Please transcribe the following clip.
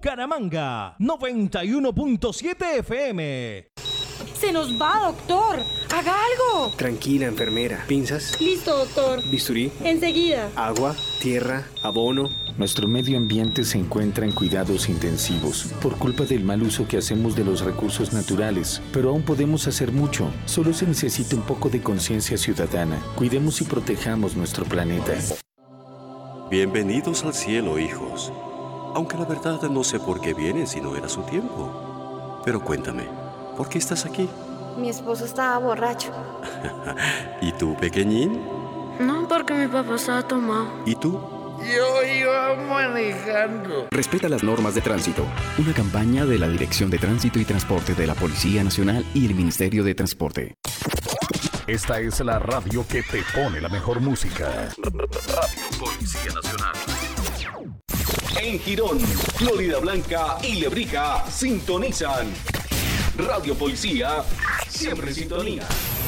Bucaramanga, 91.7 FM. ¡Se nos va, doctor! ¡Haga algo! Tranquila, enfermera. ¿Pinzas? Listo, doctor. ¿Bisturí? Enseguida. ¿Agua? ¿Tierra? ¿Abono? Nuestro medio ambiente se encuentra en cuidados intensivos por culpa del mal uso que hacemos de los recursos naturales, pero aún podemos hacer mucho. Solo se necesita un poco de conciencia ciudadana. Cuidemos y protejamos nuestro planeta. Bienvenidos al cielo, hijos. Aunque la verdad no sé por qué vienen si no era su tiempo. Pero cuéntame, ¿por qué estás aquí? Mi esposo estaba borracho. ¿Y tú, pequeñín? No, porque mi papá estaba tomado. ¿Y tú? Yo iba manejando. Respeta las normas de tránsito. Una campaña de la Dirección de Tránsito y Transporte de la Policía Nacional y el Ministerio de Transporte. Esta es la radio que te pone la mejor música. Radio Policía Nacional. En Girón, Florida Blanca y Lebrija sintonizan. Radio Policía, siempre en sintonía.